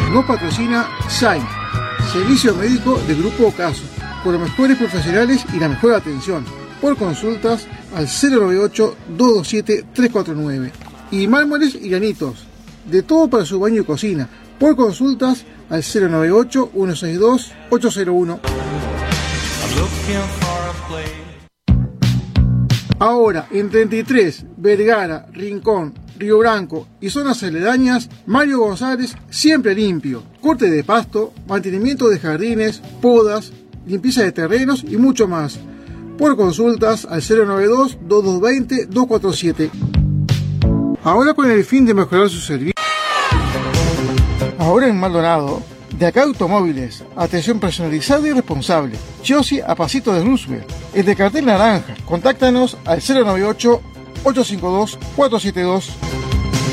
Nos patrocina SAIN, Servicio Médico de Grupo Ocaso, con los mejores profesionales y la mejor atención. Por consultas al 098-227-349. Y mármoles y granitos, de todo para su baño y cocina. Por consultas al 098-162-801. Ahora, en 33, Vergara, Rincón, Río Branco y zonas aledañas, Mario González Siempre Limpio. Corte de pasto, mantenimiento de jardines, podas, limpieza de terrenos y mucho más. Por consultas al 092-2220-247. Ahora con el fin de mejorar su servicio. Ahora en Maldonado, de acá Automóviles, atención personalizada y responsable. Chiosi a pasito de Roosevelt, el de cartel naranja. Contáctanos al 098-852-472.